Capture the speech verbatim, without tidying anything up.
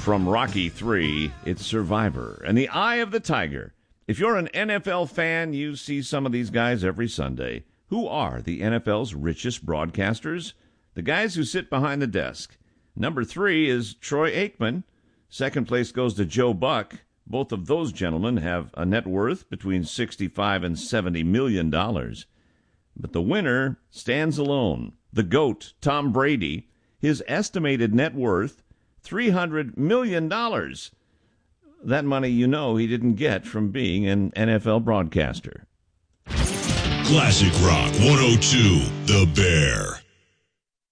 From Rocky three, it's Survivor and the Eye of the Tiger. If you're an N F L fan, you see some of these guys every Sunday. Who are the N F L's richest broadcasters? The guys who sit behind the desk. Number three is Troy Aikman. Second place goes to Joe Buck. Both of those gentlemen have a net worth between sixty-five and seventy million dollars. But the winner stands alone. The GOAT, Tom Brady, his estimated net worth, three hundred million dollars. That money, you know, he didn't get from being an N F L broadcaster. Classic Rock one oh two, The Bear.